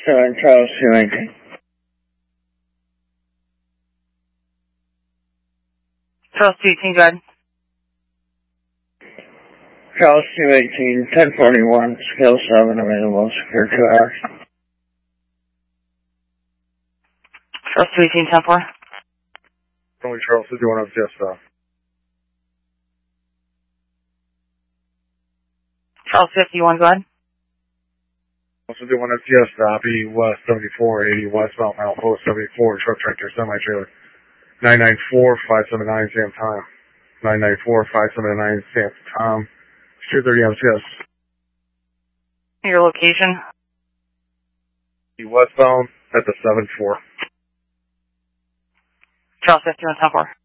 7, Charles 218. Charles 218, go ahead. Charles 218, 1041, scale 7, available, secure 2 hours. Charles 218, 10-4. Only Charles 51 FTS stop. Charles 51, go ahead. Charles 51 FTS stop, E West 74, 80 westbound, mile post 74, truck tractor, semi-trailer. 994-579, Sam Tom. 994-579, Sam Tom. 230 MCS. Your location? E westbound at the 7-4. Charles 51, 10-4.